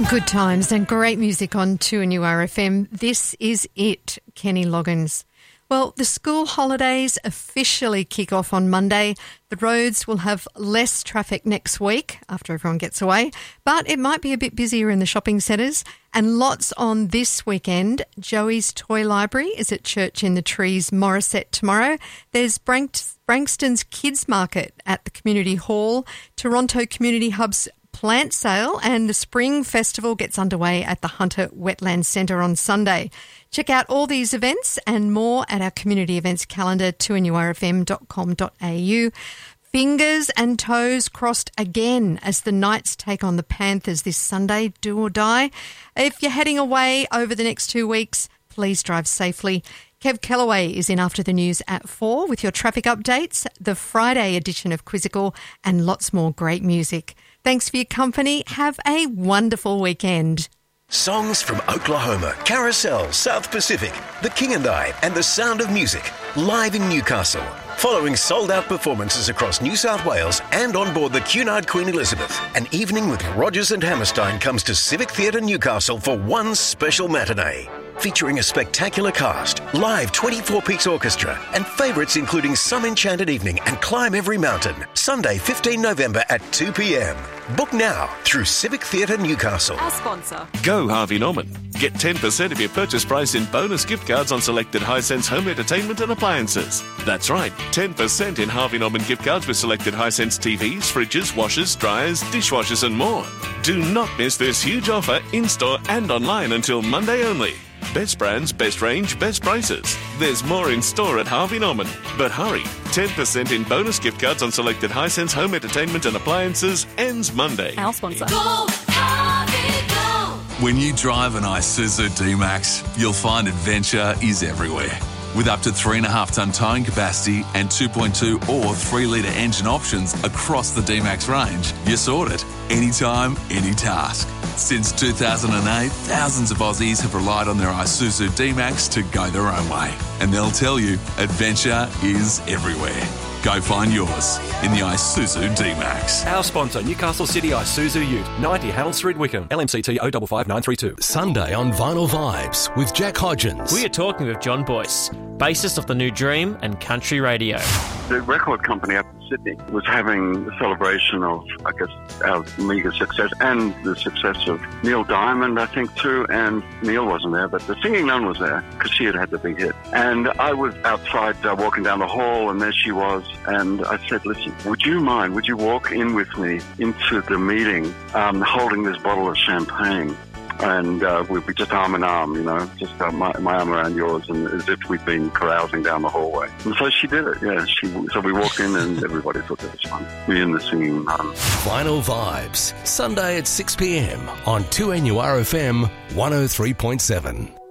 Good times and great music on 2NURFM. This is it, Kenny Loggins. Well, the school holidays officially kick off on Monday. The roads will have less traffic next week after everyone gets away, but it might be a bit busier in the shopping centres. And lots on this weekend. Joey's Toy Library is at Church in the Trees, Morisset tomorrow. There's Branxton's Kids Market at the Community Hall, Toronto Community Hub's plant sale, and the Spring Festival gets underway at the Hunter Wetlands Centre on Sunday. Check out all these events and more at our community events calendar, 2NURFM.com.au. Fingers and toes crossed again as the Knights take on the Panthers this Sunday, do or die. If you're heading away over the next 2 weeks, please drive safely. Kev Kellaway is in after the news at 4 with your traffic updates, the Friday edition of Quizzical, and lots more great music. Thanks for your company. Have a wonderful weekend. Songs from Oklahoma, Carousel, South Pacific, The King and I, and The Sound of Music, live in Newcastle. Following sold-out performances across New South Wales and on board the Cunard Queen Elizabeth, an evening with Rogers and Hammerstein comes to Civic Theatre Newcastle for one special matinee. Featuring a spectacular cast, live 24-piece orchestra, and favourites including Some Enchanted Evening and Climb Every Mountain. Sunday, 15 November at 2 p.m. Book now through Civic Theatre Newcastle. Our sponsor. Go Harvey Norman. Get 10% of your purchase price in bonus gift cards on selected Hisense home entertainment and appliances. That's right, 10% in Harvey Norman gift cards with selected Hisense TVs, fridges, washers, dryers, dishwashers and more. Do not miss this huge offer in-store and online until Monday only. Best brands, best range, best prices. There's more in store at Harvey Norman. But hurry, 10% in bonus gift cards on selected Hisense home entertainment and appliances ends Monday. Our sponsor. Go, Harvey, go! When you drive an Isuzu D-Max, you'll find adventure is everywhere. With up to 3.5-tonne towing capacity and 2.2 or 3-litre engine options across the D-Max range, you're sorted. Anytime, any task. Since 2008, thousands of Aussies have relied on their Isuzu D-Max to go their own way. And they'll tell you, adventure is everywhere. Go find yours in the Isuzu D-Max. Our sponsor, Newcastle City Isuzu Ute, 90 Harold Street, Wickham, LMCT 055932. Sunday on Vinyl Vibes with Jack Hodgins. We are talking with John Boyce, bassist of The New Dream and Country Radio. The record company up in Sydney was having a celebration of, I guess, our meagre success and the success of Neil Diamond, I think, too. And Neil wasn't there, but the Singing Nun was there because she had the big hit. And I was outside walking down the hall, and there she was. And I said, listen, would you walk in with me into the meeting holding this bottle of champagne? And we'd be just arm in arm, just my arm around yours, and as if we'd been carousing down the hallway. And so she did it, yeah. So we walked in and everybody thought that was fun. Me and the Singing Nun. Vinyl Vibes, Sunday at 6 p.m. on 2NURFM 103.7.